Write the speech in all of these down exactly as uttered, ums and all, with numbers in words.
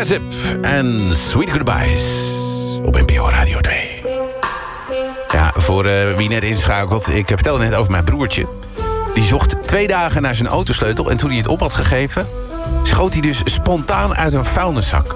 Zip en Sweet Goodbyes op N P O Radio twee. Ja, voor uh, wie net inschakelt, ik vertelde net over mijn broertje. Die zocht twee dagen naar zijn autosleutel en toen hij het op had gegeven, schoot hij dus spontaan uit een vuilniszak.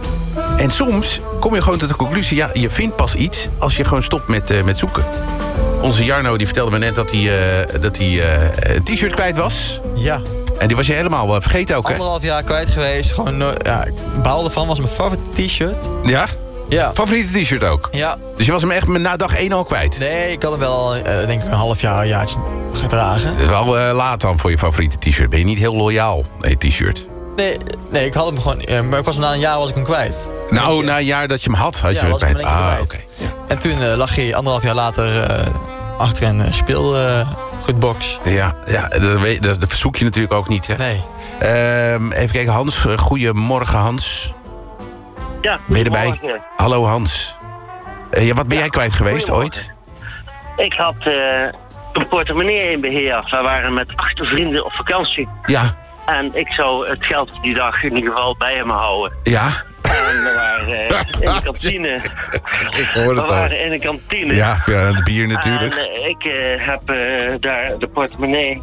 En soms kom je gewoon tot de conclusie, ja, je vindt pas iets als je gewoon stopt met, uh, met zoeken. Onze Jarno die vertelde me net dat hij, uh, dat hij uh, een t-shirt kwijt was. Ja. En die was je helemaal uh, vergeten ook, hè? Anderhalf jaar kwijt geweest. Gewoon, uh, ja, ik baalde van, was mijn favoriete t-shirt. Ja? Ja. Favoriete t-shirt ook? Ja. Dus je was hem echt na dag één al kwijt? Nee, ik had hem wel, uh, denk ik, een half jaar, een jaartje gedragen. Wel uh, laat dan voor je favoriete t-shirt. Ben je niet heel loyaal, nee, t-shirt? Nee, nee, ik had hem gewoon, uh, maar ik was na een jaar was ik hem kwijt. Nou, na een jaar dat je hem had, had ja, je hem kwijt. Ah, oké. Okay. Ja. En toen uh, lag hij anderhalf jaar later uh, achter een uh, speelgoedbox. Uh, ja, ja dat, weet, dat, dat verzoek je natuurlijk ook niet, hè? Nee. Uh, even kijken, Hans. Uh, goedemorgen, Hans. Ja, ben je erbij? Hallo, Hans. Uh, ja, wat ben ja, jij kwijt geweest ooit? Ik had uh, een portemonnee in beheer. We waren met acht vrienden op vakantie. Ja. En ik zou het geld die dag in ieder geval bij me houden. Ja. En we waren uh, in de kantine. Ik hoor het we al. waren in de kantine. Ja, ja, de bier natuurlijk. En uh, ik uh, heb uh, daar de portemonnee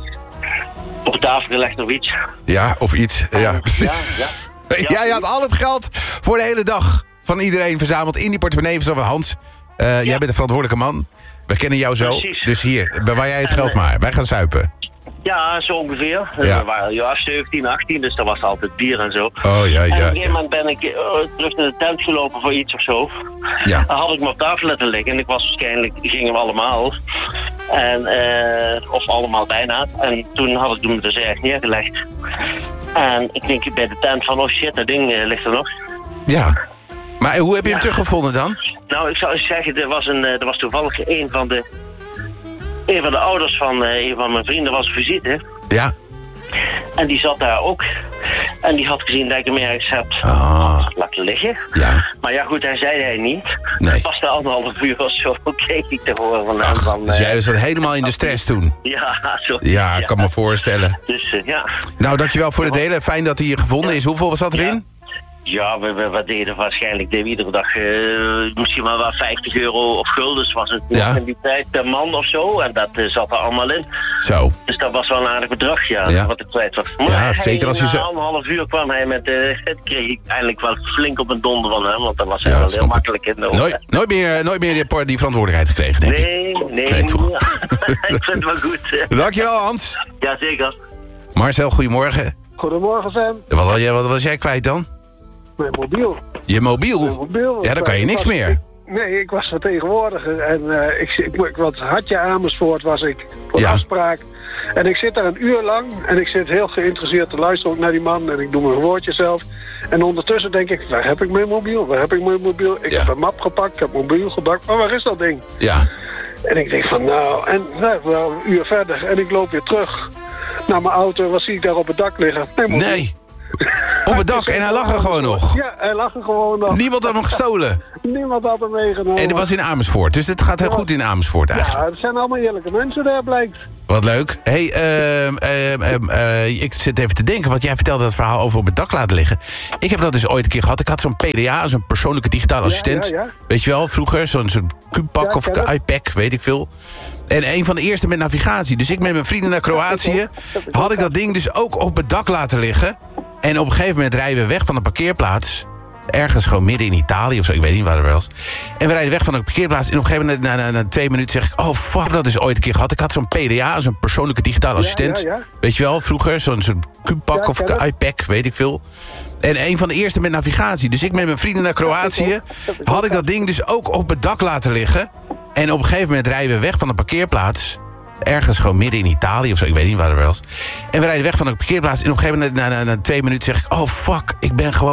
op tafel gelegd of iets. Ja, of iets. En, ja, precies. Ja, ja. Ja, jij had al het geld voor de hele dag van iedereen verzameld in die portemonnee van Hans. Uh, ja. Jij bent een verantwoordelijke man. We kennen jou zo. Precies. Dus hier, bewaar jij het geld en, maar. Wij gaan zuipen. Ja, zo ongeveer. Ja. We waren ja, zeventien, achttien, dus er was altijd bier en zo. Oh ja, ja. En op een ja. gegeven moment ben ik uh, terug naar de tent gelopen voor iets of zo. Ja. Dan had ik me op tafel laten liggen en ik was waarschijnlijk, gingen we allemaal. En, uh, of allemaal bijna. En toen had ik hem dus erg neergelegd. En ik denk bij de tent van, oh shit, dat ding uh, ligt er nog. Ja. Maar hoe heb je ja. hem teruggevonden dan? Nou, ik zou eens zeggen, er was, een, er was toevallig een van de... Een van de ouders van uh, een van mijn vrienden was op visite. Ja. En die zat daar ook. En die had gezien dat ik hem ergens heb ah. laten liggen. Ja. Maar ja, goed, hij zei hij niet. Nee. Pas na anderhalf uur of zo kreeg ik te horen van hem. Van, dus jij zat helemaal in de stress toen? Ja, zo. Ja, ik kan ja. me voorstellen. Dus uh, ja. Nou, dankjewel voor het delen. Fijn dat hij hier gevonden ja. is. Hoeveel zat erin? Ja. Ja, we, we, we deden waarschijnlijk deden we iedere dag uh, misschien maar wel vijftig euro of guldens was het ja. in die tijd per man of zo. En dat uh, zat er allemaal in. Zo. Dus dat was wel een aardig bedrag, ja, ja. wat ik kwijt was. Maar ja, hij, zeker als je zo... na anderhalf uur kwam hij met, uh, het kreeg ik eindelijk wel flink op een donder van hem, want dat was hij ja, wel heel makkelijk in de nooit, nooit meer, nooit meer die, die verantwoordelijkheid gekregen, denk nee, ik. Nee, nee. toch? Ja. Ik vind het wel goed. Dankjewel, Hans. Ja, zeker. Marcel, goedemorgen. Goedemorgen, Sam. Wat, wat, wat was jij kwijt dan? Mijn mobiel. Je mobiel? Mijn mobiel. Ja, dan kan je niks was, meer. Ik, nee, ik was vertegenwoordiger. En uh, ik, ik, ik wat Hartje Amersfoort was ik voor ja. afspraak. En ik zit daar een uur lang. En ik zit heel geïnteresseerd te luisteren ook naar die man. En ik doe mijn woordje zelf. En ondertussen denk ik, waar heb ik mijn mobiel? Waar heb ik mijn mobiel? Ik ja. heb een map gepakt, ik heb mijn mobiel gepakt. Maar waar is dat ding? Ja. En ik denk van nou, en nou, wel een uur verder. En ik loop weer terug naar mijn auto. Wat zie ik daar op het dak liggen? Nee. Op het dak en hij lag er gewoon nog? Ja, hij lag er gewoon nog. Niemand had hem gestolen? Niemand had hem meegenomen. En dat was in Amersfoort, dus het gaat heel goed in Amersfoort eigenlijk. Ja, het zijn allemaal eerlijke mensen daar, blijkt. Wat leuk. Hey, uh, uh, uh, uh, ik zit even te denken, want jij vertelde dat verhaal over op het dak laten liggen. Ik heb dat dus ooit een keer gehad. Ik had zo'n P D A, zo'n persoonlijke digitale assistent. Ja, ja, ja. Weet je wel, vroeger, zo'n zo Q-pak ja, of iPad, weet ik veel. En een van de eerste met navigatie. Dus ik met mijn vrienden naar Kroatië had ik dat ding dus ook op het dak laten liggen. En op een gegeven moment rijden we weg van de parkeerplaats. Ergens gewoon midden in Italië of zo, ik weet niet waar het was. En we rijden weg van de parkeerplaats. En op een gegeven moment, na, na, na twee minuten, zeg ik... oh, fuck, dat is ooit een keer gehad. Ik had zo'n P D A, zo'n persoonlijke digitale assistent. Ja, ja, ja. Weet je wel, vroeger, zo'n zo Q-pak ja, of iPad, weet ik veel. En een van de eerste met navigatie. Dus ik met mijn vrienden naar Kroatië had ik dat ding dus ook op het dak laten liggen. En op een gegeven moment rijden we weg van de parkeerplaats. Ergens gewoon midden in Italië of zo, ik weet niet waar het was. En we rijden weg van de parkeerplaats. En op een gegeven moment, na, na, na twee minuten, zeg ik... oh, fuck, ik ben gewoon...